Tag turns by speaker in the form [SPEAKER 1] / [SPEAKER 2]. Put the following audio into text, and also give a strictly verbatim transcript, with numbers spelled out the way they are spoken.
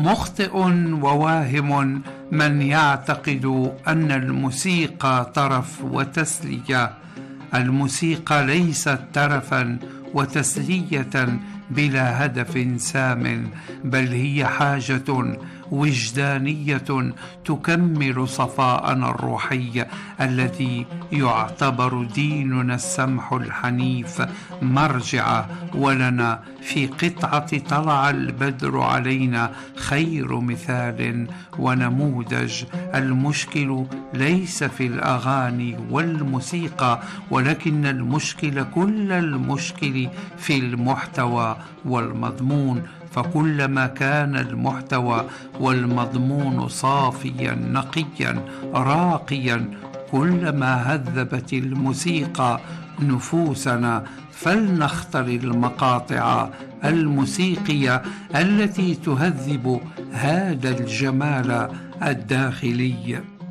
[SPEAKER 1] مخطئ وواهم من يعتقد أن الموسيقى طرف وتسلية. الموسيقى ليست ترفا وتسلية بلا هدف سام، بل هي حاجة وجدانية تكمل صفاءنا الروحي الذي يعتبر ديننا السمح الحنيف مرجع. ولنا في قطعة طلع البدر علينا خير مثال ونموذج. المشكل ليس في الأغاني والموسيقى، ولكن المشكل كل المشكل في المحتوى والمضمون. فكلما كان المحتوى والمضمون صافيا نقيا راقيا، كلما هذبت الموسيقى نفوسنا. فلنختر المقاطع الموسيقية التي تهذب هذا الجمال الداخلي.